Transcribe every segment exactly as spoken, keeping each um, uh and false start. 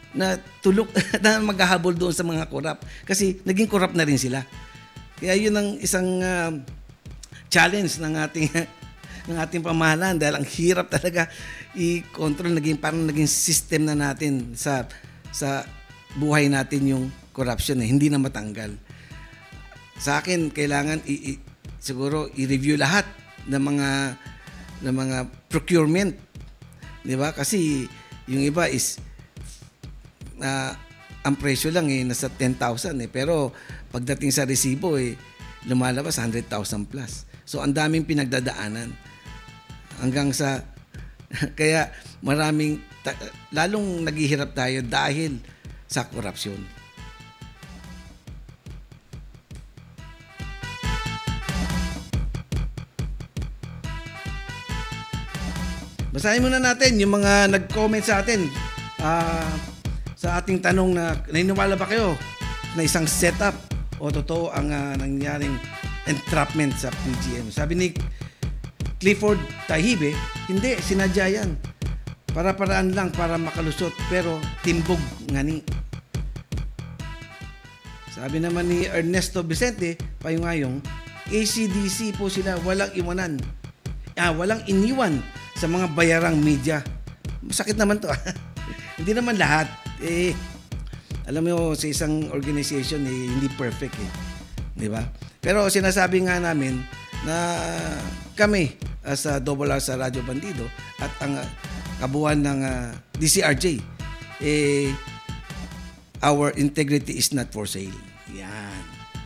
na tulok na maghahabol doon sa mga korap. Kasi naging korap na rin sila. Kaya yun ang isang uh, challenge ng ating ng ating pamahalaan dahil ang hirap talaga i-control, naging parang naging system na natin sa sa buhay natin yung corruption eh, hindi na matanggal. Sa akin kailangan i, i, siguro i-review lahat ng mga ng mga procurement, 'di ba? Kasi yung iba is uh, ang presyo lang eh nasa ten thousand eh, pero pagdating sa resibo eh lumalabas one hundred thousand plus. So ang daming pinagdadaanan hanggang sa kaya maraming ta, lalong naghihirap tayo dahil sa korupsyon. Basahin muna natin yung mga nag-comment sa atin uh, sa ating tanong na naniniwala ba kayo na isang setup o totoo ang uh, nangyaring entrapment sa P G M. Sabi ni Clifford Tahibe, hindi, sinadya yan. Para-paraan lang para makalusot pero timbog ngani. Sabi naman ni Ernesto Vicente, payungayong, A C D C po sila, walang iwanan. Ah, walang iniwan sa mga bayarang media. Masakit naman to. Hindi naman lahat. Eh, alam mo, sa isang organization, eh, hindi perfect eh. Di ba? Pero sinasabi nga namin na kami as a double R sa Radyo Bandido at ang uh, kabuuan ng uh, D C R J, eh, our integrity is not for sale. Yan.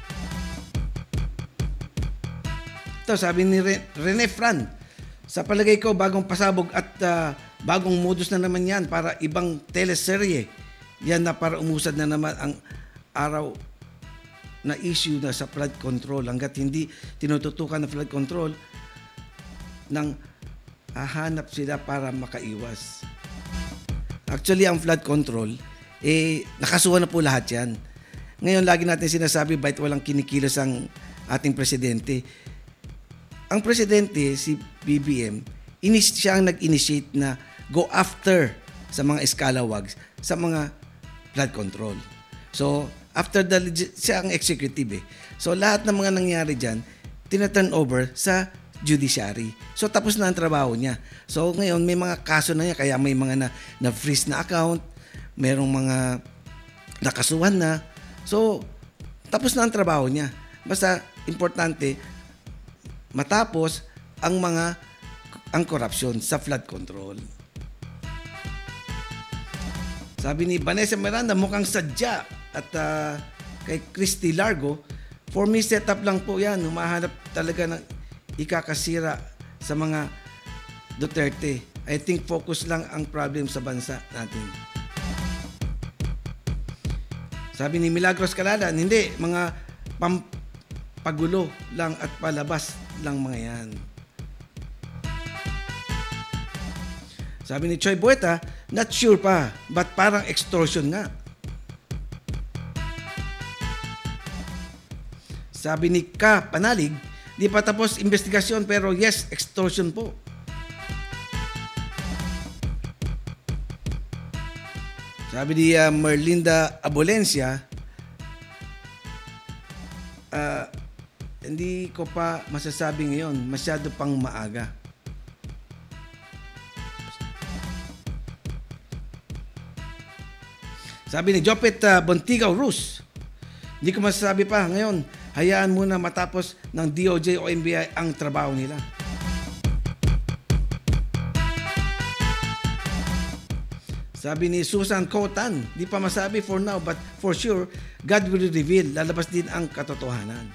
Ito, sabi ni Rene Fran, sa palagay ko, bagong pasabog at uh, bagong modus na naman yan para ibang teleserye. Yan na para umusad na naman ang araw na issue na sa flood control. Hanggat hindi tinututukan ng flood control, nang hahanap sila para makaiwas. Actually, ang flood control, eh, nakasuhan na po lahat yan. Ngayon, lagi natin sinasabi, bakit walang kinikilos ang ating presidente? Ang presidente, si B B M, inis, siya ang nag-initiate na go after sa mga escalawags, sa mga flood control. So, after the, siya ang executive eh. So, lahat ng mga nangyari dyan, tina-turn over sa judiciary. So, tapos na ang trabaho niya. So, ngayon, may mga kaso na niya, kaya may mga na, na-freeze na account, mayroong mga nakasuhan na. So, tapos na ang trabaho niya. Basta, importante, matapos ang mga ang korupsyon sa flood control. Sabi ni Vanessa Miranda, mukhang sadya at uh, kay Christy Largo, for me setup lang po yan. Humahanap talaga ng ikakasira sa mga Duterte. I think focus lang ang problem sa bansa natin. Sabi ni Milagros Caladan, hindi, mga pampagulo lang at palabas lang mga yan. Sabi ni Choy Bueta, not sure pa, but parang extortion nga. Sabi ni Ka Panalig, di pa tapos investigasyon pero yes, extortion po. Sabi ni uh, Merlinda Abolencia, uh, hindi ko pa masasabi ngayon, masyado pang maaga. Sabi ni Jopet uh, Bontigaw Rus, hindi ko masasabi pa ngayon, hayaan muna matapos ng D O J o N B I ang trabaho nila. Sabi ni Susan Cotan, di pa masabi for now but for sure, God will reveal, lalabas din ang katotohanan.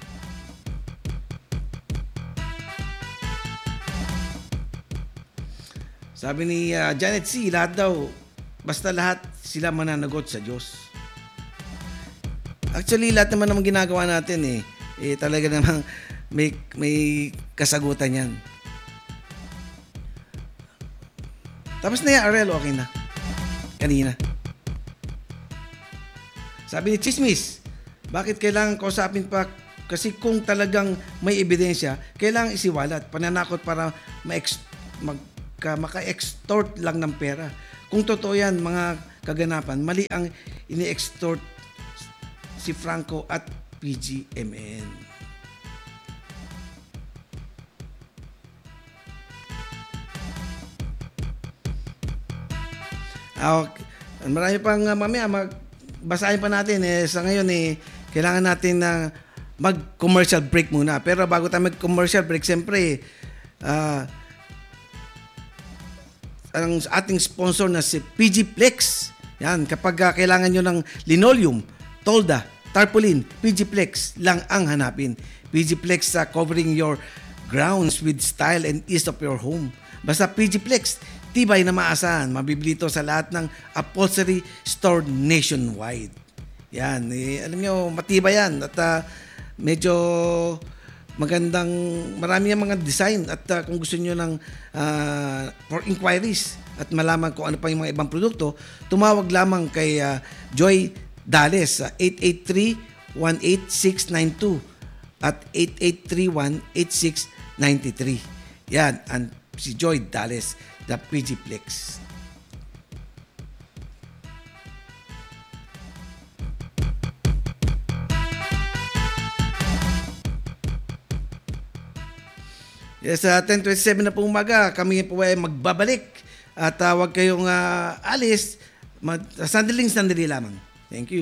Sabi ni uh, Janet C, lahat daw, basta lahat sila mananagot sa Diyos. Actually, lahat naman naman ginagawa natin eh, eh talaga namang may, may kasagutan yan. Tapos na yan, Arel, okay na. Kanina. Sabi ni Chismis, bakit kailangan kausapin pa? Kasi kung talagang may ebidensya, kailangan isiwalat, pananakot para ma-ex- mag- maka-extort lang ng pera. Kung totoo yan, mga kaganapan, mali ang ini-extort si Franco at P G M N. Ah, okay. Marami pang uh, mamaya magbasahin pa natin eh. Sa ngayon eh kailangan natin na mag-commercial break muna. Pero bago tayo mag-commercial break, siyempre uh, ang ating sponsor na si P G Flex. Yan, kapag uh, kailangan nyo ng linoleum, tolda, tarpaulin, P G Flex lang ang hanapin. P G Flex uh, covering your grounds with style and ease of your home. Basta P G Flex, tibay na maasahan. Mabibili ito sa lahat ng upholstery store nationwide. Yan, eh, alam nyo, matibay yan. At uh, medyo magandang, marami yung mga design. At uh, kung gusto nyo ng uh, for inquiries at malaman kung ano pa yung mga ibang produkto, tumawag lamang kay uh, Joy Dales sa eight eight three, one eight six nine two at eight eight three, one eight six nine three. Yan, ang si Joy Dales, the P G Flex. Yes, uh, ten twenty-seven na po umaga, kami po ay magbabalik. At uh, huwag kayong uh, alis, mag, sandaling-sandali lamang. Thank you.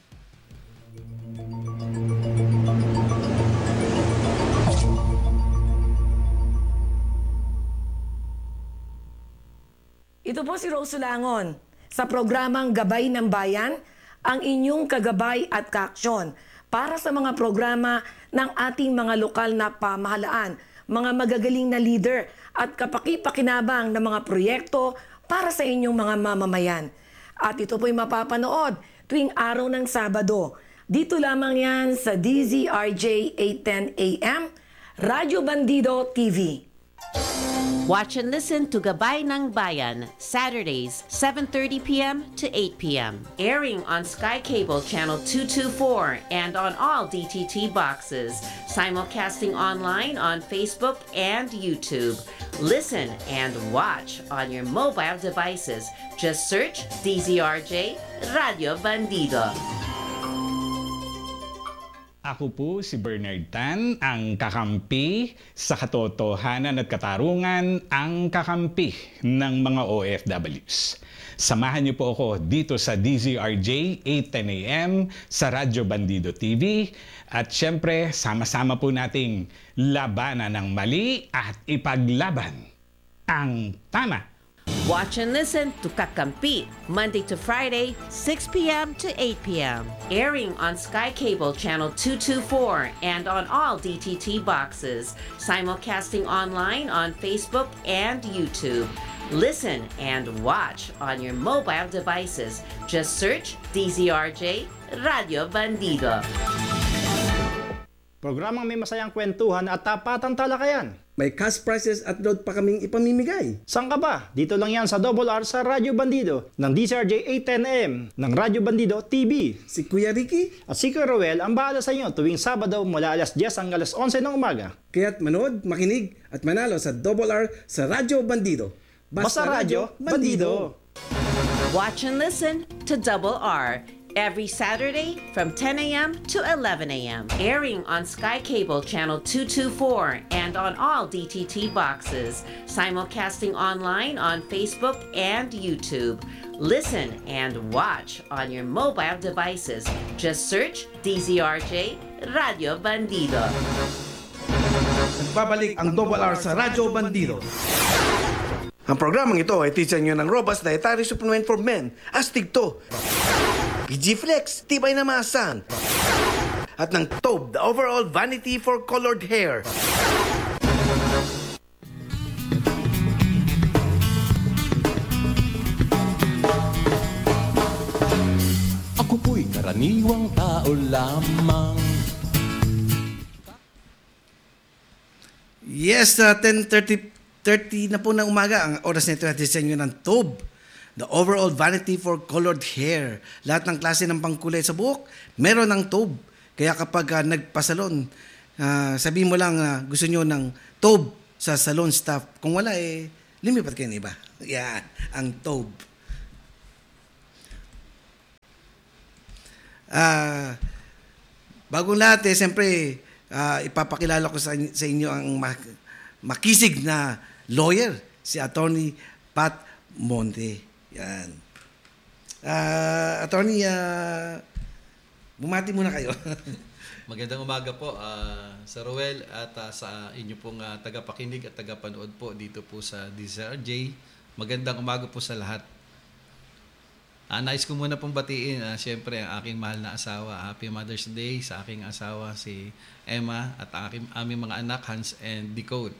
Ito po si Rose Langon sa programang Gabay ng Bayan, ang inyong kagabay at kaaksyon para sa mga programa ng ating mga lokal na pamahalaan, mga magagaling na leader at kapaki-pakinabang na mga proyekto para sa inyong mga mamamayan. At ito po'y mapapanood tuwing araw ng Sabado. Dito lamang yan sa D Z R J eight ten A M, Radyo Bandido T V. Watch and listen to Gabay ng Bayan, Saturdays, seven thirty p m to eight p m Airing on Sky Cable Channel two twenty-four and on all D T T boxes. Simulcasting online on Facebook and YouTube. Listen and watch on your mobile devices. Just search D Z R J Radio Bandido. Ako po si Bernard Tan, ang kakampi sa katotohanan at katarungan, ang kakampi ng mga O F Ws. Samahan niyo po ako dito sa D Z R J eight ten A M sa Radyo Bandido T V at syempre sama-sama po nating labanan ng mali at ipaglaban ang tama. Watch and listen to Kakampi, Monday to Friday, six p m to eight p m Airing on Sky Cable Channel two twenty-four and on all D T T boxes. Simulcasting online on Facebook and YouTube. Listen and watch on your mobile devices. Just search D Z R J Radio Bandido. Programang may masayang kwentuhan at tapatang talakayan. May cash prizes at load pa kaming ipamimigay. Saan ka ba? Dito lang yan sa Double R sa Radyo Bandido ng D Z R J eight ten A M ng Radyo Bandido T V. Si Kuya Ricky At si Kuya Roel ang bahala sa inyo tuwing Sabado mula alas diyes hanggang alas onse ng umaga. kaya't manood, makinig at manalo sa Double R sa Radyo Bandido. Basta Radyo Bandido! Watch and listen to Double R every Saturday from ten a m to eleven a m Airing on Sky Cable Channel two twenty-four and on all D T T boxes. Simulcasting online on Facebook and YouTube. Listen and watch on your mobile devices. Just search D Z R J Radio Bandido. Nagbabalik ang Double R sa Radyo Bandido. Ang programang ito ay teacher nyo ng Robust Dietary Supplement for Men, Astig to, P G Flex, tibay na maasahan, at ng Tobe, the overall vanity for colored hair. Ako po'y karaniwang tao lamang. Yes, uh, ten thirty na po ng umaga. Ang oras nito ay disenyo ng Tobe, the overall vanity for colored hair. Lahat ng klase ng pangkulay sa buhok, meron ng Tobe. Kaya kapag uh, nagpasalon, uh, sabihin mo lang uh, gusto nyo ng Tobe sa salon staff. Kung wala, eh, lumipat kayo ng iba. Yan, ang Tobe. Ah, bagong lahat eh, siyempre, ah, ipapakilala ko sa, sa inyo ang mak- makisig na lawyer, si Attorney Pat Monte. Yan. Ah, Attorney, ah, bumati muna kayo. Magandang umaga po ah, sa Roel at ah, sa inyo pong ah, tagapakinig at tagapanood po dito po sa D Z R J. Magandang umaga po sa lahat. Ah, nais ko muna pong batiin, ah, siyempre, ang aking mahal na asawa. Happy Mother's Day sa aking asawa, si Emma, at ang aking, aming mga anak, Hans and Decode.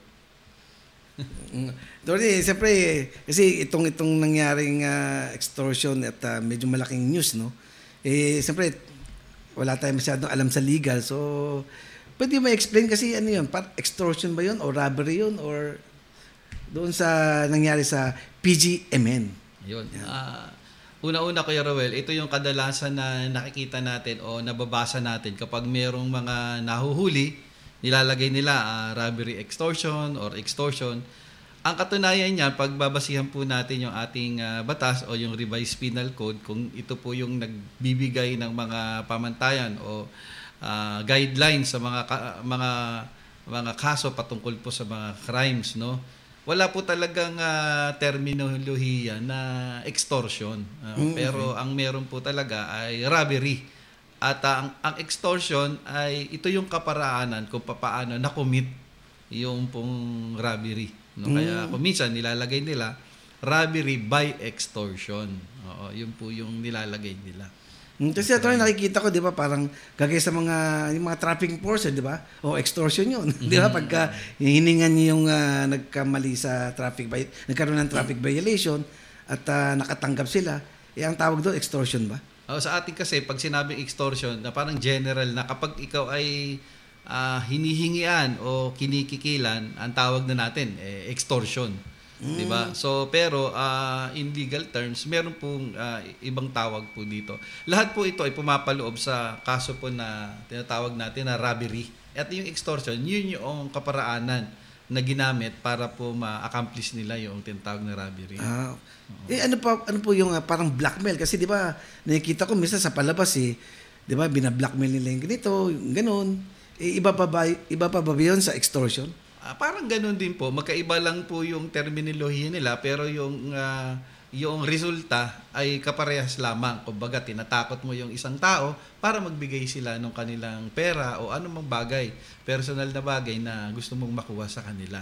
Attorney, siyempre, kasi itong itong nangyaring ah, extortion at ah, medyo malaking news, no? Eh, siyempre, wala tayong masyadong alam sa legal. So, pwede mo explain kasi ano yun? Par extortion ba yun? O robbery yun? Or doon sa nangyari sa P G M N? Yun. Ah, una-una, Kuya Roel, ito yung kadalasan na nakikita natin o nababasa natin kapag merong mga nahuhuli, nilalagay nila ah, robbery extortion or extortion. Ang katunayan niya, pagbabasihan po natin yung ating ah, batas o yung revised penal code, kung ito po yung nagbibigay ng mga pamantayan o ah, guidelines sa mga ka- mga mga kaso patungkol po sa mga crimes, no? Wala po talagang ah, terminolohiya na extortion. Ah, pero ang meron po talaga ay robbery. At ah, ang, ang extortion ay ito yung kaparaanan kung papaano na-commit yung pong robbery. No? Kaya kung minsan nilalagay nila robbery by extortion. Oo, yun po yung nilalagay nila. Hmm, kasi ito yung nakikita ko, di ba, parang gagay sa mga, yung mga traffic enforcer, di ba? O extortion yun. Di ba? Pagka hiningan niyo yung ah, nagkamali sa traffic, vi- nagkaroon ng traffic violation at ah, nakatanggap sila, eh ang tawag doon, extortion ba? Oh, sa atin kasi, pag sinabing extortion, na parang general na kapag ikaw ay ah, hinihingian o kinikikilan, ang tawag na natin, eh, extortion. Di ba? So, pero ah, in legal terms, meron pong ah, ibang tawag po dito. Lahat po ito ay pumapaloob sa kaso po na tinatawag natin na robbery. At yung extortion, yun yung kaparaanan na ginamit para po ma-accomplish nila yung tinatawag na robbery. Ah, eh ano pa ano po yung ah, parang blackmail kasi 'di ba nakikita ko minsan sa palabas eh 'di ba bina-blackmail nila yung ganito, yung ganun. Eh, iba pa ba iba pa ba yun sa extortion? Ah, parang ganun din po. Magkaiba lang po yung terminolohiya nila pero yung ah, yung resulta ay kaparehas lamang. Kumbaga, tinatakot mo yung isang tao para magbigay sila ng kanilang pera o anumang bagay, personal na bagay na gusto mong makuha sa kanila.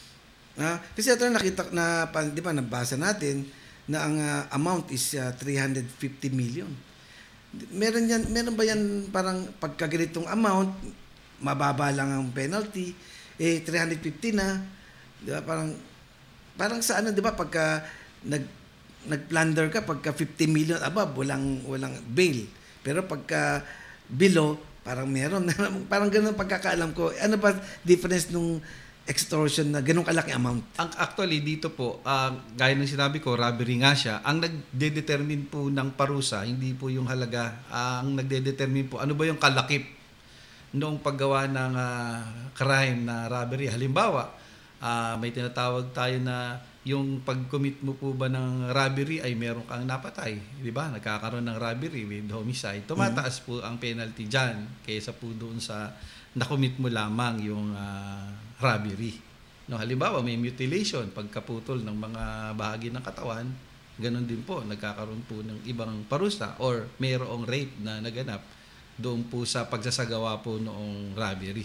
Ah, kasi ito nakita na pa- 'di ba nabasa natin na ang ah, amount is ah, three hundred fifty million. Meron yan meron ba yan parang pagka ganitong amount mababa lang ang penalty eh three hundred fifty na 'di ba parang parang sa ano 'di ba pagka nag nag-plunder ka pagka fifty million above walang walang bail. Pero pagka below parang meron parang ganoon pagkakaalam ko. Ano ba difference nung extortion na ganung kalaki amount? Ang actually dito po, ah, gaya ng sinabi ko, robbery nga siya. Ang nagde-determine po ng parusa, hindi po yung halaga. Ah, ang nagde-determine po, ano ba yung kalakip noong paggawa ng ah, crime na robbery. Halimbawa, ah, may tinatawag tayo na yung pag-commit mo po ba ng robbery ay meron kang napatay. Di ba? Nagkakaroon ng robbery with homicide. Tumataas po ang penalty dyan kaysa po doon sa na-commit mo lamang yung ah, robbery. No, halimbawa, may mutilation, pagkaputol ng mga bahagi ng katawan, ganun din po, nagkakaroon po ng ibang parusa or mayroong rape na naganap doon po sa pagsasagawa po noong robbery.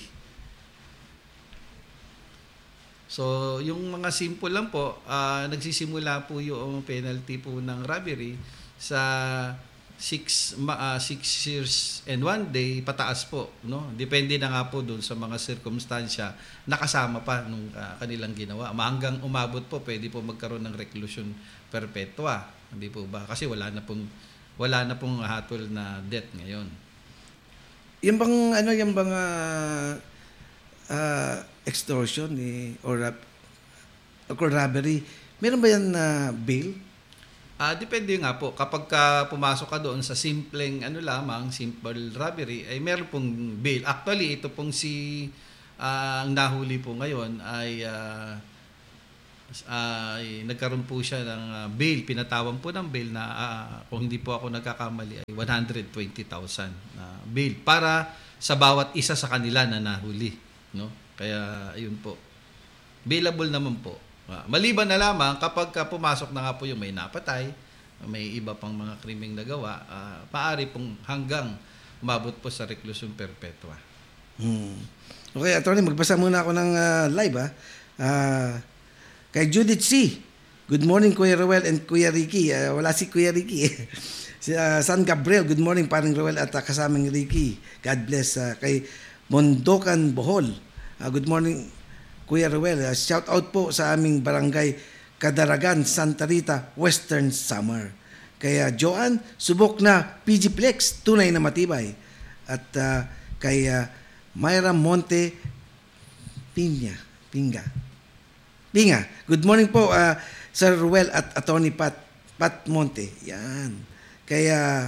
So, yung mga simple lang po, ah, nagsisimula po yung penalty po ng robbery sa six, ma, ah, six years and one day pataas po, no? Depende na nga po doon sa mga sirkumstansya nakasama pa nung ah, kanilang ginawa. Hanggang umabot po, pwede po magkaroon ng reclusion perpetua, hindi po ba? Kasi wala na pong wala na pong hatol na death ngayon. Yung bang ano yung bang ah, ah, extortion eh, or rab- or robbery, meron ba yan na bail? Ah, depende nga po. Kapag ka pumasok ka doon sa simpleng ano lamang, simple robbery, ay meron pong bail. Actually, ito pong si ah, ang nahuli po ngayon ay ah, ay nagkaroon po siya ng ah, bail, pinatawan po ng bail na ah, kung hindi po ako nagkakamali ay one hundred twenty thousand na bail para sa bawat isa sa kanila na nahuli, no? Kaya ayun po. Bailable naman po. Ah, maliban na lamang kapag ka pumasok na nga po yung may napatay, may iba pang mga krimeng nagawa, ah, maaari pong hanggang umabot po sa reclusion perpetua. Hmm. Okay, attorney, magbasa muna ako ng ah, live ah. Ah, kay Judith C. Good morning, Kuya Roel and Kuya Ricky. Ah, wala si Kuya Ricky. si ah, San Gabriel, good morning, paring Roel at ah, kasamang Ricky. God bless. Ah, kay Mondokan Bohol. Ah, good morning, Kuya Roel. Ah, shout out po sa aming barangay Kadaragan, Santa Rita, Western Samar. Kaya Joanne, subok na P G Plex, tunay na matibay. At ah, kay ah, Myra Monte Pinya, Pinga. Pinga. Good morning po ah, Sir Ruel at Attorney Pat Pat Monte. Yan. Kaya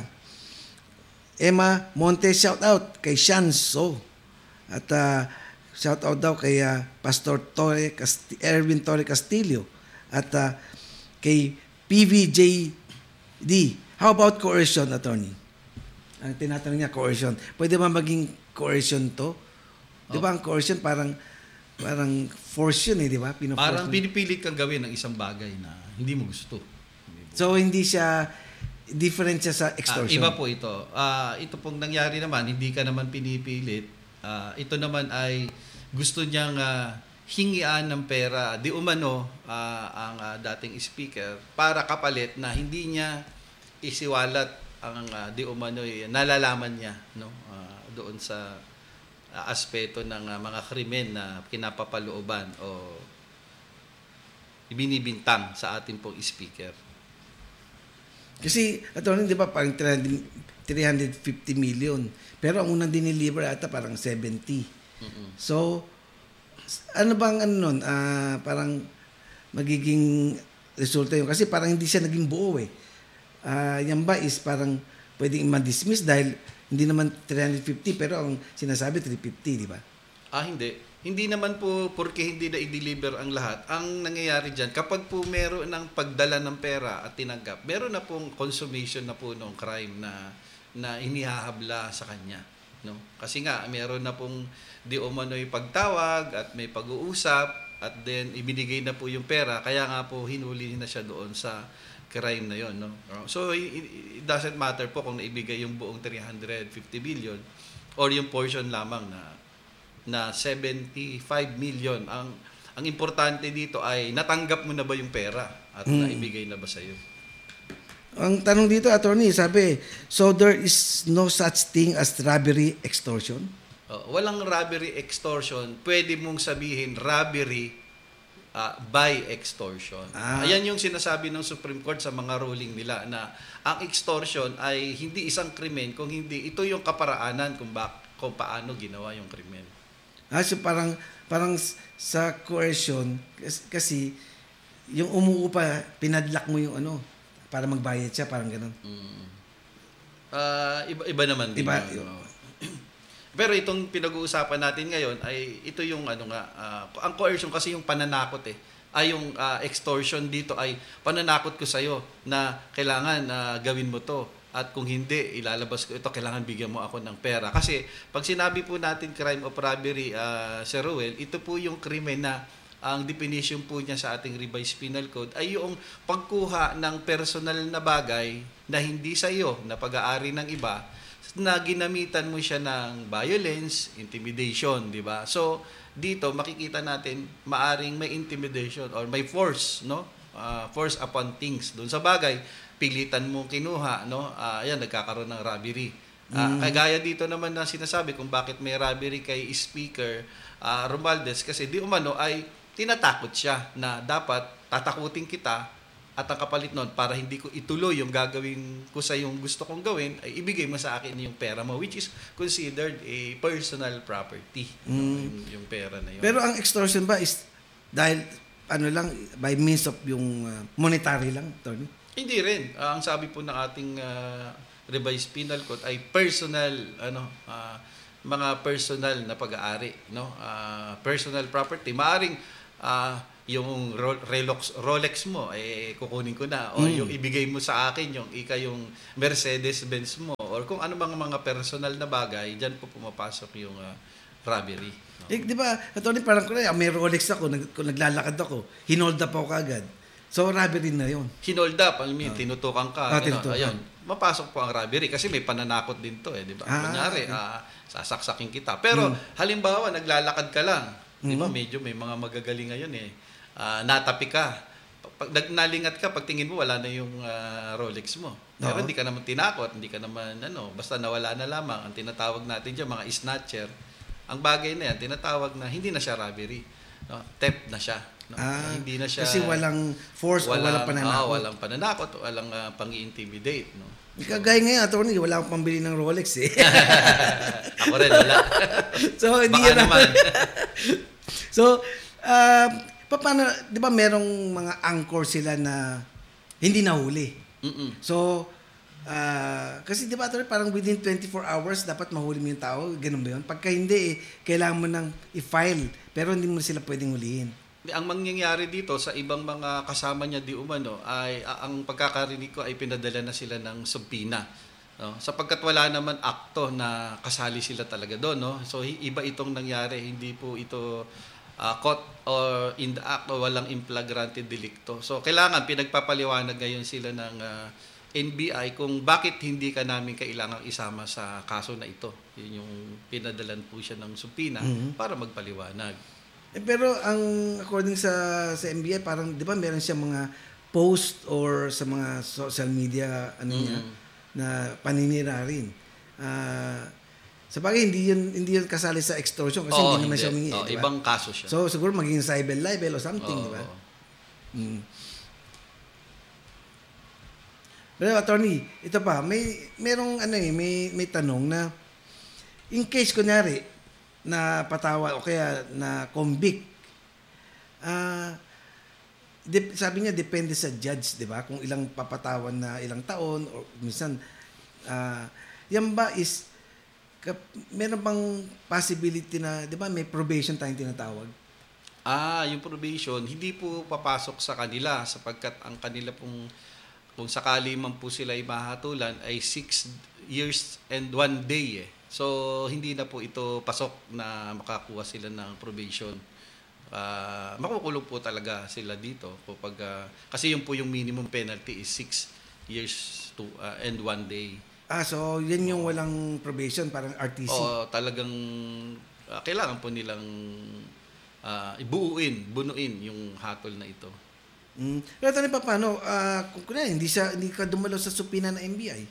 Emma Monte, shout out kay Shanso. At ah, shout out daw kay ah, Pastor Torre Casti- Erwin Torre Castillo. At ah, kay P V J D. How about coercion, attorney? Ang tinatanong niya, coercion. Pwede ba maging coercion to? Di ba ang coercion parang parang force yun eh, di ba? Pino-force Parang mo. pinipilit kang gawin ng isang bagay na hindi mo gusto. So hindi siya different siya sa Ah, extortion. iba po ito. Ah, ito pong nangyari naman, hindi ka naman pinipilit. Ah, ito naman ay gusto niyang ah, hingian ng pera di umano ah, ang ah, dating speaker para kapalit na hindi niya isiwalat ang ah, di umano nalalaman niya, no, Ah, doon sa ah, aspeto ng ah, mga krimen na kinapapalooban o ibinibintang sa ating pong speaker. Kasi attorney, di ba parang three hundred fifty million. Pero ang unang diniliver ata parang seventy. So ano bang ano nun? Ah, parang magiging resulta yun. Kasi parang hindi siya naging buo eh. Ah, yan ba is parang pwedeng ma-dismiss dahil hindi naman three hundred fifty pero ang sinasabi three hundred fifty, di ba? Ah, hindi. Hindi naman po porque hindi na i-deliver ang lahat. Ang nangyayari dyan, kapag po meron ng pagdala ng pera at tinanggap, meron na pong consummation na po ng crime na na inihahabla sa kanya. No? Kasi nga, meron na pong di umano'y pagtawag at may pag-uusap at then ibinigay na po yung pera. Kaya nga po hinuli na siya doon sa crime na yon, no? So, it doesn't matter po kung naibigay yung buong three hundred fifty billion or yung portion lamang na na seventy-five million. Ang ang importante dito ay natanggap mo na ba yung pera at naibigay na ba sa iyo? Ang tanong dito, attorney, sabi, so there is no such thing as robbery extortion? Oh, walang robbery extortion. Pwede mong sabihin robbery uh, by extortion. Ah. Ayan yung sinasabi ng Supreme Court sa mga ruling nila na ang extortion ay hindi isang krimen kung hindi ito yung kaparaanan kung, bak- kung paano ginawa yung krimen. Ah, so parang parang s- sa coercion kas- kasi yung umuupa pinadlock mo yung ano para magbayad siya, parang gano'n. Ah, iba, iba naman din. Iba, yun. Pero itong pinag-uusapan natin ngayon ay ito yung ano nga ah, ang coercion kasi yung pananakot eh. Ay yung ah, extortion dito ay pananakot ko sa iyo na kailangan ah, gawin mo to. At kung hindi, ilalabas ko ito, kailangan bigyan mo ako ng pera. Kasi pag sinabi po natin crime of robbery, uh, Sir Ruel, ito po yung krimen na ang definition po niya sa ating revised penal code ay yung pagkuha ng personal na bagay na hindi sa iyo, na pag-aari ng iba, na ginamitan mo siya ng violence, intimidation, di ba? So, dito makikita natin maaring may intimidation or may force, no? Uh, force upon things. Doon sa bagay, pilitan mo kinuha, no? Ah, ayan, nagkakaroon ng robbery. Ah, kagaya dito naman na sinasabi kung bakit may robbery kay Speaker ah, Romualdez kasi di umano ay tinatakot siya na dapat tatakutin kita at ang kapalit nun para hindi ko ituloy yung gagawin ko sa yung gusto kong gawin ay ibigay mo sa akin yung pera mo which is considered a personal property. No? Yung, yung pera na yun. Pero ang extortion ba is dahil ano lang by means of yung uh, monetary lang, attorney? Hindi rin. Uh, ang sabi po ng ating uh, revised penal code ay personal ano uh, mga personal na pag-aari, no? Uh, personal property. Maaring uh, yung Ro- Rolex, Rolex mo, eh, kukunin ko na. O yung ibigay mo sa akin, yung ika yung Mercedes-Benz mo. Or kung ano mga mga personal na bagay, dyan po pumapasok yung ah, robbery. No? Eh, di ba, attorney, parang ko na, may Rolex ako, nag, kung naglalakad ako, hinold up ako kagad. So, robbery na yun. Hinold up, I mean, tinutukan ka. Ah, gano'n. tinutukan. Ayun, mapasok po ang robbery kasi may pananakot din to eh, di ba? Ah, Kunyari, okay. ah, sasaksakin kita. Pero halimbawa, naglalakad ka lang. Di Mm. ba, medyo may mga magagaling ngayon eh. Ah, natapi ka. Pag pag nalingat ka, pag tingin mo, wala na yung ah, Rolex mo. Pero Oo. hindi ka naman tinakot, hindi ka naman, ano, basta nawala na lamang. Ang tinatawag natin dyan, mga snatcher. Ang bagay na yan, tinatawag na hindi na siya robbery. No? Theft na siya. No? Ah, hindi na siya... kasi walang force o walang pananakot. Oo, walang pananakot, walang uh, pang-i-intimidate. No? Kagaya ngayon, attorney, wala akong pambili ng Rolex eh. Ako rin, wala. So, hindi Baka yan. naman. So, uh, paano, di ba merong mga anchor sila na hindi nahuli? Mm-mm. So, ah, kasi di ba attorney, parang within twenty-four hours dapat mahuli mo yung tao, ganun ba yun? Pagka hindi, eh, kailangan mo nang i-file, pero hindi mo sila pwedeng hulihin. Ang mangyayari dito sa ibang mga kasama niya di umano ay a- ang pagkakarinig ko ay pinadala na sila ng subpoena. No? Sapagkat wala naman akto na kasali sila talaga doon. No? So hi- iba itong nangyari. Hindi po ito uh, caught or in the act o walang imflagrante delicto. So kailangan pinagpapaliwanag ngayon sila ng uh, N B I kung bakit hindi ka namin kailangang isama sa kaso na ito. Yun yung pinadalan po siya ng subpoena para magpaliwanag. Eh, pero ang according sa sa M B I, parang 'di ba meron siya mga post or sa mga social media ano niya na paninira rin. Ah, sa bagay hindi yun hindi yun kasali sa extortion kasi Oo, hindi naman hindi. siya humingi, Oo, di ba? ibang kaso siya. So siguro maging cyber libel o something, Oo, di ba? oo. Mm. Pero attorney, ito pa, may merong ano eh, may may tanong na in case kunyari na patawa o kaya na convict, ah dep- sabi niya depende sa judge, di ba? Kung ilang papatawan na ilang taon o minsan ah yan ba is kap- meron bang possibility na, di ba, may probation tayong tinatawag? Ah, yung probation, hindi po papasok sa kanila sapagkat ang kanila pong, kung sakali man po sila ay mahatulan, ay six years and one day eh. So, hindi na po ito pasok na makakuha sila ng probation. Ah, makukulong po talaga sila dito kapag, ah, kasi yung po yung minimum penalty is six years to ah, and one day. Ah, so yan yung walang probation, parang R T C. O talagang ah, kailangan po nilang ah, ibuuin, bunuin yung hatol na ito. Mm. Pero tanong pa paano, ah, kung kunwari, hindi, siya, hindi ka dumalo sa supina ng M B I?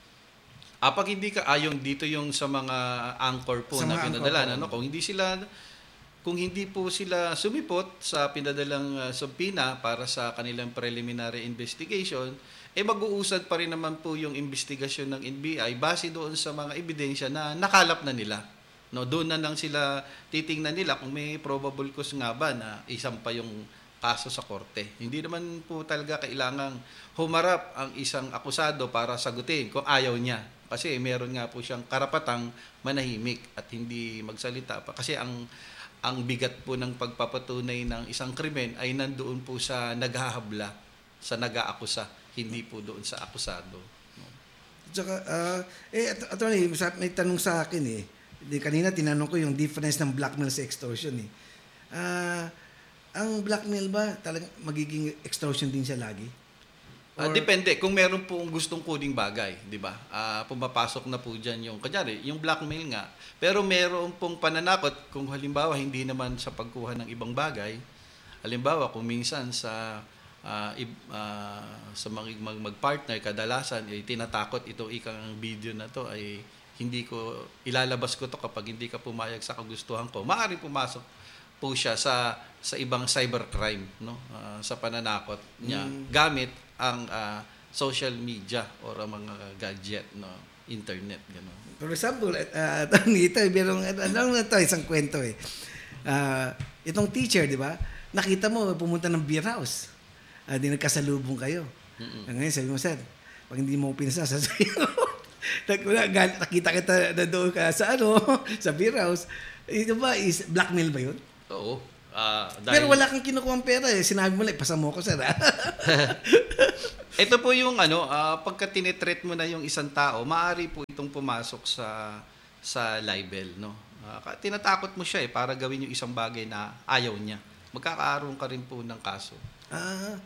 Ah, pag hindi ka ayon dito yung sa mga anchor po Sa na mga pinadala, anchor po. ano, kung hindi sila kung hindi po sila sumipot sa pinadalang uh, subpoena para sa kanilang preliminary investigation, eh mag-uusad pa rin naman po yung investigasyon ng N B I base doon sa mga ebidensya na nakalap na nila. No, doon na lang sila titingnan nila kung may probable cause nga ba na isampa yung kaso sa korte. Hindi naman po talaga kailangang humarap ang isang akusado para sagutin kung ayaw niya. Kasi meron nga po siyang karapatang manahimik at hindi magsalita pa. Kasi ang ang bigat po ng pagpapatunay ng isang krimen ay nandoon po sa naghahabla, sa nag-aakusa, hindi po doon sa akusado. Tsaka, ah, eh, at- attorney, sa- may tanong sa akin eh. Di, kanina tinanong ko yung difference ng blackmail sa extortion eh. Ah, ang blackmail ba talagang magiging extortion din siya lagi? Ah, Or- depende kung meron pong gustong kuning bagay, 'di ba? Ah, pumapasok na po diyan yung kanyari, yung blackmail nga. Pero meron pong pananakot kung halimbawa hindi naman sa pagkuha ng ibang bagay. Halimbawa kung minsan sa ah, ib- ah, sa mga mag, mag-partner kadalasan ay tinatakot itong ikang video na to ay hindi ko ilalabas ko to kapag hindi ka pumayag sa kagustuhan ko. Maaaring pumasok po siya sa sa ibang cybercrime, no? Ah, sa pananakot niya gamit ang ah, social media or ang mga gadget, no, internet, gano'n. For example, uh, ito, merong, ano na ito, isang kwento eh. Ah, itong teacher, di ba? Nakita mo, pumunta ng beer house. Ah, di nagkasalubong kayo. Ah, ngayon, sabi mo, sir, pag hindi mo pinasa, sasabihin mo, nakita kita na doon ka sa ano, sa beer house. Ito ba, is blackmail ba yun? Oo. Ah, dahil, Pero wala kang kinukuha pera eh. Sinabi mo lang, ipasa mo ko, sir. ah. ito po yung ano, ah, pagka tinitreat mo na yung isang tao, maaari po itong pumasok sa sa libel, no? Ah, ka- tinatakot mo siya eh para gawin yung isang bagay na ayaw niya. Magkakaroon ka rin po ng kaso. Ah.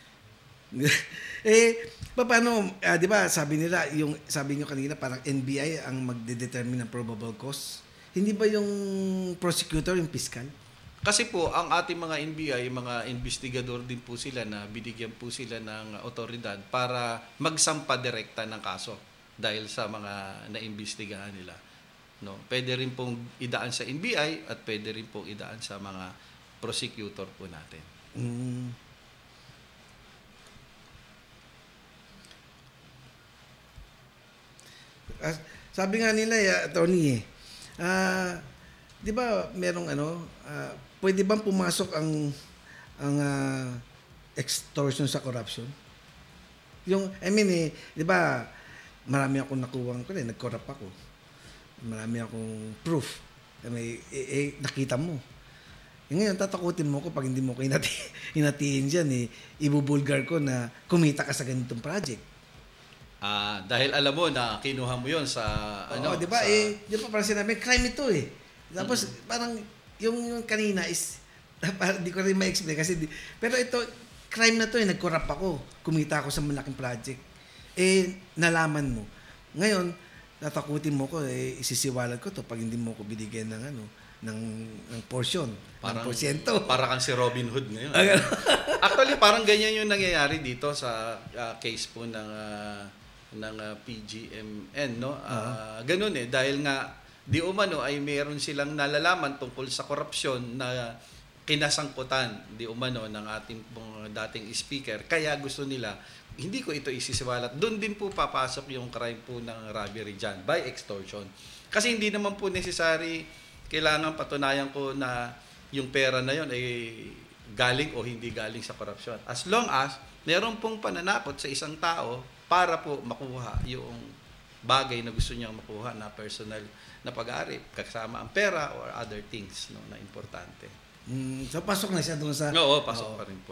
eh, pa- paano, ah, di ba, sabi nila, yung, sabi nyo kanina, parang N B I ang magde-determine ng probable cause. Hindi ba yung prosecutor, yung fiscal? Kasi po, ang ating mga N B I, mga investigador din po sila na binigyan po sila ng otoridad para magsampa direkta ng kaso dahil sa mga naimbestigahan nila. No, pwede rin pong idaan sa N B I at pwede rin pong idaan sa mga prosecutor po natin. Mm. Ah, sabi nga nila, eh, Tony, eh, ah, di ba merong ano, ah, pwede bang pumasok ang ang ah, extortion sa corruption? Yung, I mean, eh, di ba, marami akong nakuha ko rin, nag-corrupt ako. Marami akong proof. May, eh, eh, nakita mo. Eh, ngayon, tatakutin mo ko pag hindi mo ko hinati, hinatiin dyan, eh, ibubulgar ko na kumita ka sa ganitong project. Ah, dahil alam mo na kinuha mo 'yon sa ano, Oo, di ba? sa- Eh, di ba parang sinabi, crime ito eh. Tapos, parang, yung, yung kanina is, parang di ko rin ma-explain kasi, di, pero ito, crime na to eh, nag-corrupt ako. Kumita ako sa malaking project. Eh, nalaman mo. Ngayon, tatakutin mo ko, eh, isisiwalag ko to pag hindi mo ko binigyan ng ano, ng, ng portion, ng parang porsyento. para kang si Robin Hood ngayon. Ah, ganun. Actually, parang ganyan yung nangyayari dito sa ah, case po ng ah, ng ah, P G M N, no? Ah, ganun eh dahil nga di umano ay meron silang nalalaman tungkol sa korupsyon na kinasangkutan di umano ng ating pong dating speaker. Kaya gusto nila hindi ko ito isisiwalat. Doon din po papasok yung crime po ng robbery dyan by extortion. Kasi hindi naman po necessary kailangan patunayan ko na yung pera na yon ay galing o hindi galing sa korupsyon. As long as meron pong pananakot sa isang tao para po makuha yung bagay na gusto niyang makuha na personal na pag-aari, kasama ang pera or other things no, na importante. Mm, so, pasok na siya doon sa... Oo, pasok Oo. pa rin po.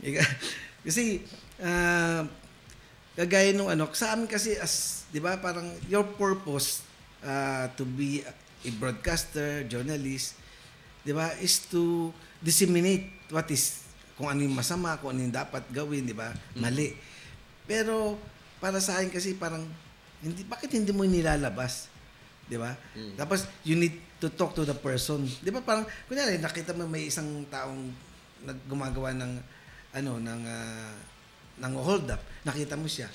Kasi, ah, kagaya nung ano, sa amin kasi as, di ba, parang your purpose ah, to be a broadcaster, journalist, di ba, is to disseminate what is, kung ano yung masama, kung ano yung dapat gawin, di ba, mali. Pero, para sa akin kasi parang, hindi, bakit hindi mo nilalabas? Di ba? Tapos, you need to talk to the person. Di ba, parang, kunyari, nakita mo may isang taong naggumagawa ng, ano, ng, ah, ng hold up. Nakita mo siya.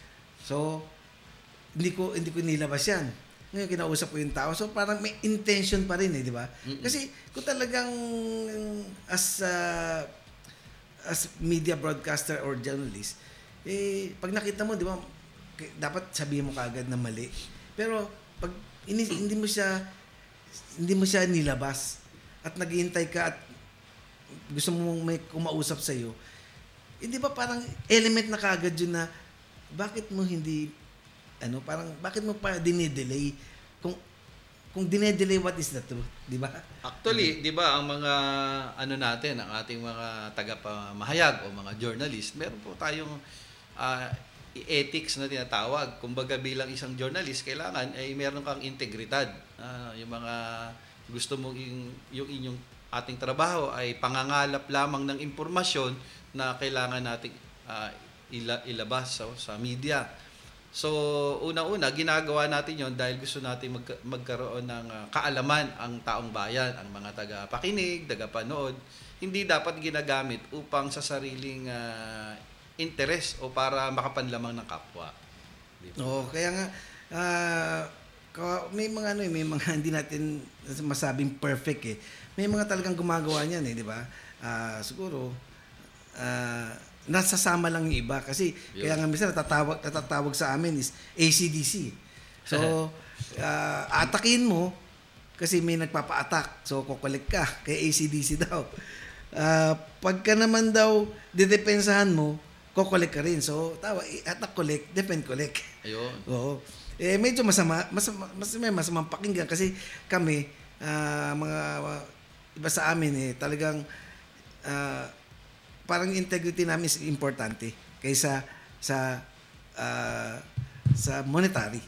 So, hindi ko, hindi ko nilabas yan. Ngayon, kinausap ko yung tao. So, parang may intention pa rin eh, di ba? Kasi, kung talagang, as, ah, as media broadcaster or journalist, eh, pag nakita mo, di ba, k- dapat sabihin mo kaagad na mali. Pero, pag ini, hindi mo siya, hindi mo siya nilabas, at naghihintay ka at gusto mo may kumausap sa iyo, hindi ba parang element na kaagad yun na, bakit mo hindi, ano, parang, bakit mo pa dinidelay? Kung, kung dinedelay, what is the truth? Di ba? Actually, 'di ba, ang mga ano natin, ang ating mga tagapamahayag o mga journalist, meron po tayong ah, ethics na tinatawag. Kumbaga bilang isang journalist, kailangan ay meron kang integridad. Ah, yung mga gusto mong yung, yung inyong ating trabaho ay pangangalap lamang ng impormasyon na kailangan nating ah, ila, ilabas sa, sa media. So, una-una, ginagawa natin yon dahil gusto natin magka- magkaroon ng ah, kaalaman ang taong bayan, ang mga taga-pakinig, taga-panood. Hindi dapat ginagamit upang sa sariling ah, interes o para makapanlamang ng kapwa. Di ba? Oo, kaya nga, ah, ka- may mga ano eh, may mga hindi natin masabing perfect eh. May mga talagang gumagawa niyan eh, di ba? Ah, siguro, ah, nasasama lang yung iba kasi kaya nga minsan natatawag, natatawag sa amin is A C D C. So, ah, atakin mo kasi may nagpapa-attack. So, kukulik ka kay A C D C daw. Ah, pagka naman daw didepensahan mo, kukulik ka rin. So, tawa, attack kulik, defend kulik. Ayun. Oo. Eh, medyo masama, masama, mas, may masamang pakinggan kasi kami, ah, mga iba sa amin eh, talagang ah, parang integrity namin is importante kaysa sa ah, sa monetary.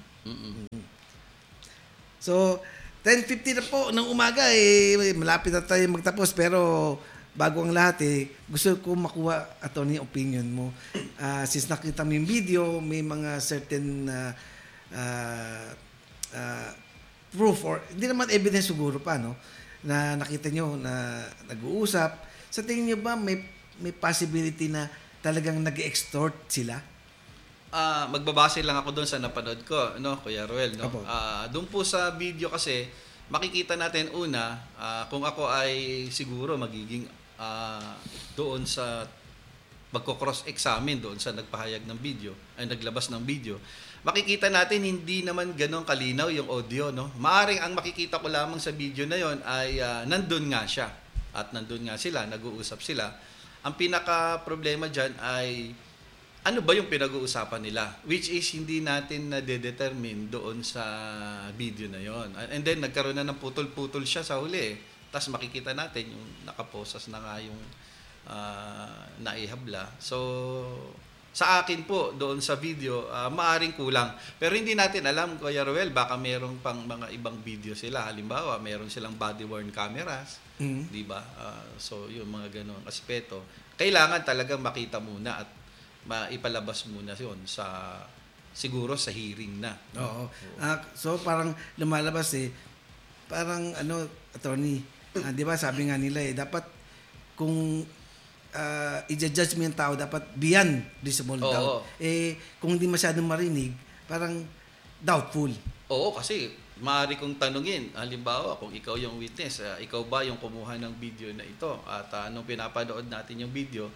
So, ten fifty na po ng umaga eh, malapit na tayo magtapos pero bago ang lahat eh, gusto ko makuha attorney opinion mo. Ah, since nakita mo yung video, may mga certain ah, ah, ah, proof or hindi naman evidence siguro pa no na nakita nyo na nag-uusap. Sa tingin nyo ba may may possibility na talagang nag-extort sila? Ah, magbabase lang ako doon sa napanood ko, no, Kuya Ruel, no. Opo. Ah, doon po sa video kasi makikita natin una, ah, kung ako ay siguro magiging ah, doon sa magko-cross-examine doon sa nagpahayag ng video, ay naglabas ng video. Makikita natin hindi naman ganong kalinaw yung audio, no. Maaring ang makikita ko lamang sa video na yon ay ah, nandun nga siya at nandun nga sila, nag-uusap sila. Ang pinaka problema diyan ay ano ba yung pinag-uusapan nila? Which is hindi natin na-determine doon sa video na yon. And then nagkaroon na ng putol-putol siya sa huli. Tapos makikita natin yung nakaposas na nga yung uh, naihabla. So, sa akin po, doon sa video, uh, maaring kulang. Pero hindi natin alam, Kuya Ruel, baka merong pang mga ibang video sila. Halimbawa, meron silang body-worn cameras. Mhm. Di ba? Uh, so, yung mga ganong aspeto. Kailangan talagang makita muna at maipalabas muna yun sa siguro sa hearing na. Oo. Ah, so parang lumalabas eh parang ano attorney, ah, 'di ba sabi nga nila eh dapat kung uh, i-judge mo yung tao dapat beyond reasonable Oo. doubt. Eh kung hindi masyadong marinig, parang doubtful. Oo, kasi maaari kong tanungin, halimbawa kung ikaw yung witness, uh, ikaw ba yung kumuha ng video na ito at uh, nung pinapanood natin yung video,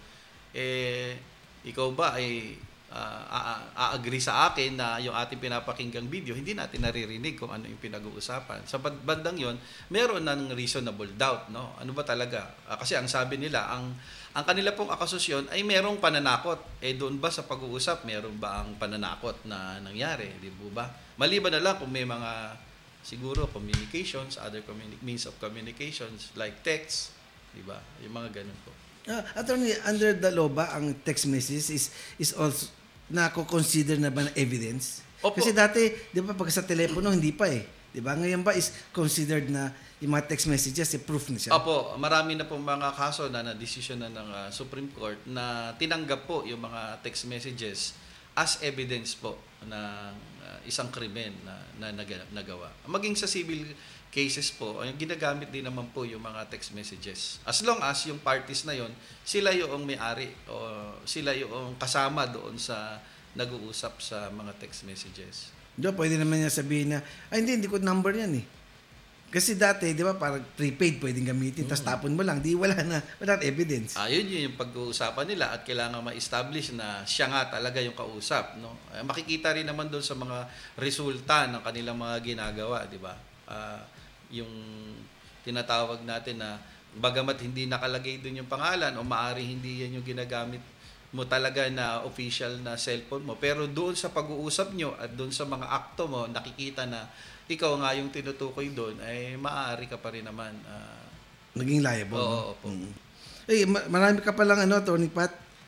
eh ikaw ba ay uh, a-agree sa akin na yung ating pinapakinggang video, hindi natin naririnig kung ano yung pinag-uusapan. Sa bandang yon, meron ng reasonable doubt, no? Ano ba talaga? Uh, kasi ang sabi nila, ang ang kanila pong akusasyon ay merong pananakot. Eh doon ba sa pag-uusap, meron ba ang pananakot na nangyari? Di ba? Maliban na lang kung may mga siguro communications, other communi- means of communications like text, di ba? Yung mga ganun po. Uh, attorney, under the law ba ang text message is is also na consider na ba na evidence? Opo. Kasi dati, 'di ba pag sa telepono hindi pa eh. 'Di ba? Ngayon ba is considered na yung mga text messages eh, proof na siya? Opo, marami na pong mga kaso na na-decision na ng uh, Supreme Court na tinanggap po yung mga text messages as evidence po ng uh, isang krimen na, na nag- nagawa. Maging sa civil cases po, ay ginagamit din naman po yung mga text messages. As long as yung parties na yon, sila yung may-ari o sila yung kasama doon sa nag-uusap sa mga text messages. Di ba, pwede naman niya sabihin na, ay hindi, hindi ko number yan eh. Kasi dati, di ba, parang prepaid pwedeng gamitin, tapos tapon mo lang, di wala na, wala evidence. Ayun yun yung pag-uusapan nila at kailangan ma-establish na siya nga talaga yung kausap. No? Eh, makikita rin naman doon sa mga resulta ng kanilang mga ginagawa, di ba? Ah, yung tinatawag natin na bagamat hindi nakalagay doon yung pangalan o maari hindi yan yung ginagamit mo talaga na official na cellphone mo, pero doon sa pag-uusap nyo at doon sa mga akto mo, nakikita na ikaw nga yung tinutukoy doon, ay maaari ka pa rin naman. Uh, Naging liable. Oo, no? opo. Mm. Eh, ma- marami ka palang ano, Tony Pat,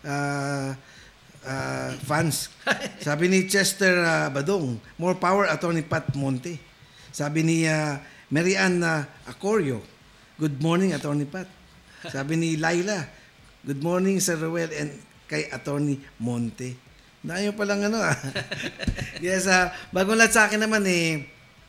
ah, ah, fans. Sabi ni Chester ah, Badong, more power Attorney Pat Monte. Sabi ni uh, Mary Ann uh, Acorio, good morning Attorney Pat. Sabi ni Laila, good morning Sir Ruel and kay Attorney Monte. Nayo pa lang ano ah. Yes, uh, bagong lahat sa akin naman eh,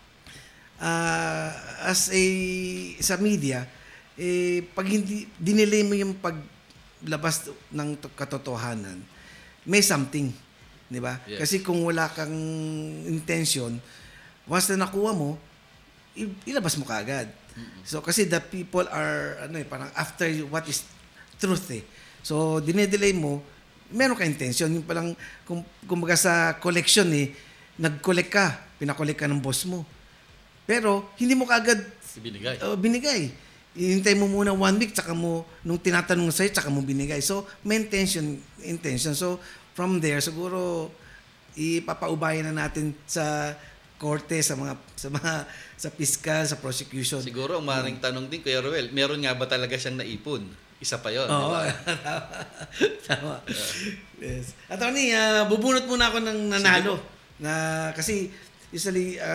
uh, as a, sa media, eh, pag hindi, dinelay mo yung paglabas ng to- katotohanan, may something. Di ba? Yes. Kasi kung wala kang intention, once na nakuha mo, i- ilabas mo kaagad. So, kasi the people are, ano eh, parang after what is truth eh. So, dinedelay mo, meron ka intention. Yung palang, kung, kumbaga sa collection eh, nag-collect ka, pinakolect ka ng boss mo. Pero, hindi mo kaagad Binigay. uh, binigay. Hintay mo muna one week, tsaka mo, nung tinatanong sa'yo, tsaka mo binigay. So, may intention, intention. So, from there, siguro, ipapaubayan na natin sa korte, sa mga sa mga sa piskal, sa prosecution. Siguro, ang maring tanong din, Kuya Ruel, meron nga ba talaga siyang naipon? Isa pa yun. di Oo, ba? tama. tama. Yes. Attorney, uh, bubunot muna ako ng nanalo na kasi usually uh,